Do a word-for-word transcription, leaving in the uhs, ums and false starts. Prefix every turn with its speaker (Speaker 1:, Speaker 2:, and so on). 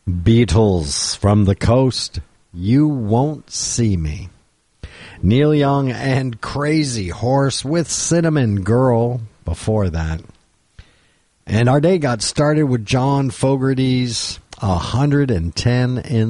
Speaker 1: Beatles from the Coast, You Won't See Me. Neil Young and Crazy Horse with Cinnamon Girl before that. And our day got started with John Fogerty's one hundred ten in